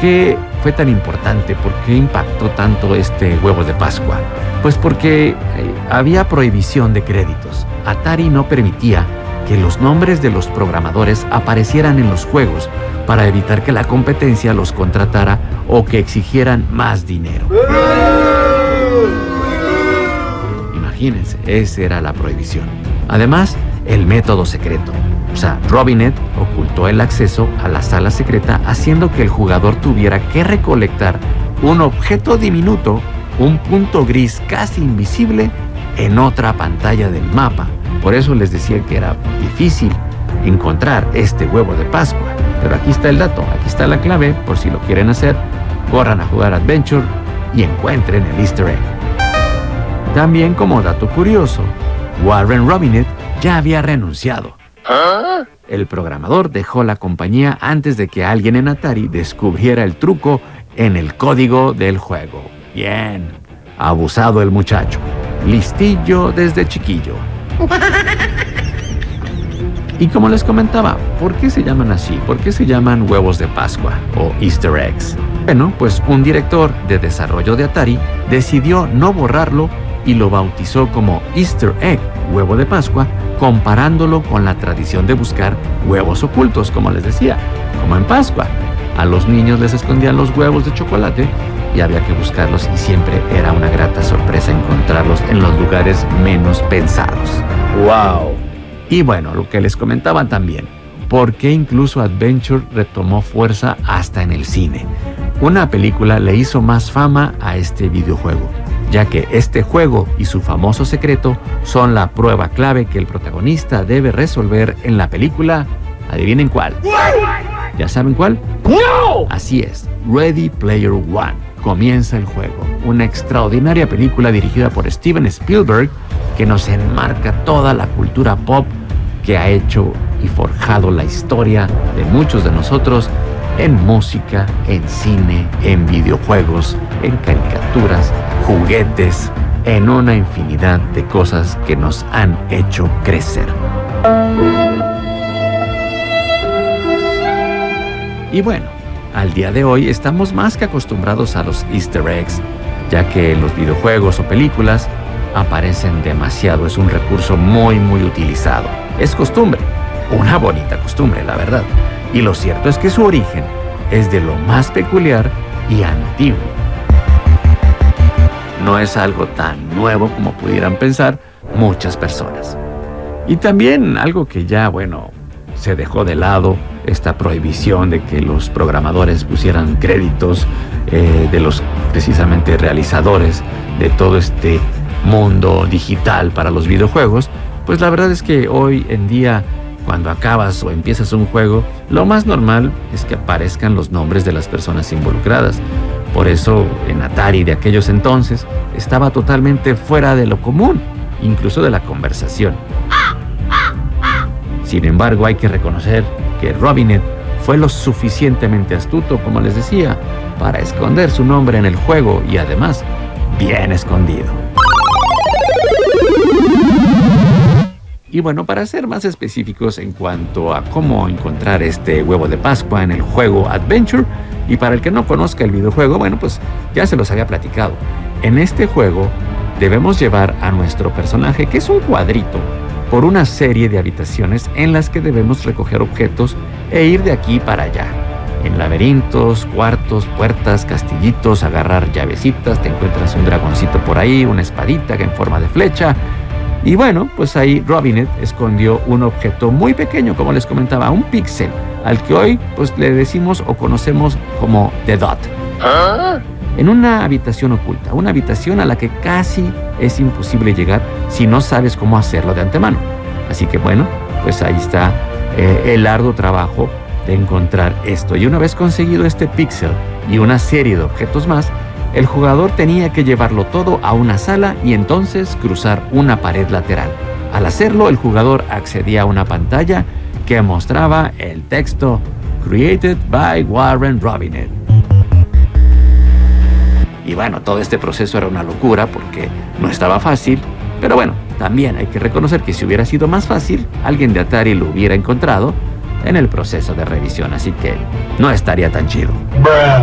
qué fue tan importante? ¿Por qué impactó tanto este huevo de Pascua? Pues porque había prohibición de créditos. Atari no permitía que los nombres de los programadores aparecieran en los juegos para evitar que la competencia los contratara o que exigieran más dinero. Imagínense, esa era la prohibición. Además, el método secreto. O sea, Robinet ocultó el acceso a la sala secreta, haciendo que el jugador tuviera que recolectar un objeto diminuto, un punto gris casi invisible, en otra pantalla del mapa. Por eso les decía que era difícil encontrar este huevo de Pascua. Pero aquí está el dato, aquí está la clave, por si lo quieren hacer, corran a jugar Adventure y encuentren el Easter egg. También, como dato curioso, Warren Robinet ya había renunciado. El programador dejó la compañía antes de que alguien en Atari descubriera el truco en el código del juego. Bien, abusado el muchacho. Listillo desde chiquillo. Y como les comentaba, ¿por qué se llaman así? ¿Por qué se llaman huevos de Pascua o Easter eggs? Bueno, pues un director de desarrollo de Atari decidió no borrarlo y lo bautizó como Easter egg, huevo de Pascua, comparándolo con la tradición de buscar huevos ocultos, como les decía, como en Pascua. A los niños les escondían los huevos de chocolate y había que buscarlos, y siempre era una grata sorpresa encontrarlos en los lugares menos pensados. ¡Wow! Y bueno, lo que les comentaba también, ¿por qué incluso Adventure retomó fuerza hasta en el cine? Una película le hizo más fama a este videojuego, ya que este juego y su famoso secreto son la prueba clave que el protagonista debe resolver en la película. ¿Adivinen cuál? ¿Ya saben cuál? ¡No! Así es, Ready Player One. Comienza el juego, una extraordinaria película dirigida por Steven Spielberg que nos enmarca toda la cultura pop que ha hecho y forjado la historia de muchos de nosotros en música, en cine, en videojuegos, en caricaturas, juguetes, en una infinidad de cosas que nos han hecho crecer. Y bueno, al día de hoy estamos más que acostumbrados a los Easter eggs, ya que los videojuegos o películas aparecen demasiado. Es un recurso muy utilizado. Es costumbre, una bonita costumbre, la verdad. Y lo cierto es que su origen es de lo más peculiar y antiguo. No es algo tan nuevo como pudieran pensar muchas personas. Y también algo que ya, se dejó de lado, esta prohibición de que los programadores pusieran créditos de los precisamente realizadores de todo este mundo digital para los videojuegos. Pues la verdad es que hoy en día, cuando acabas o empiezas un juego, lo más normal es que aparezcan los nombres de las personas involucradas. Por eso en Atari de aquellos entonces estaba totalmente fuera de lo común, incluso de la conversación. Sin embargo, hay que reconocer que Robinet fue lo suficientemente astuto, como les decía, para esconder su nombre en el juego, y además, bien escondido. Y bueno, para ser más específicos en cuanto a cómo encontrar este huevo de Pascua en el juego Adventure, y para el que no conozca el videojuego, pues ya se los había platicado. En este juego debemos llevar a nuestro personaje, que es un cuadrito, por una serie de habitaciones en las que debemos recoger objetos e ir de aquí para allá. En laberintos, cuartos, puertas, castillitos, agarrar llavecitas, te encuentras un dragoncito por ahí, una espadita en forma de flecha. Y pues ahí Robinet escondió un objeto muy pequeño, como les comentaba, un píxel, al que hoy le decimos o conocemos como The Dot. En una habitación oculta, una habitación a la que casi es imposible llegar si no sabes cómo hacerlo de antemano. Así que ahí está el arduo trabajo de encontrar esto. Y una vez conseguido este píxel y una serie de objetos más, el jugador tenía que llevarlo todo a una sala y entonces cruzar una pared lateral. Al hacerlo, el jugador accedía a una pantalla que mostraba el texto Created by Warren Robinet. Y todo este proceso era una locura porque no estaba fácil, pero también hay que reconocer que si hubiera sido más fácil, alguien de Atari lo hubiera encontrado en el proceso de revisión, así que no estaría tan chido.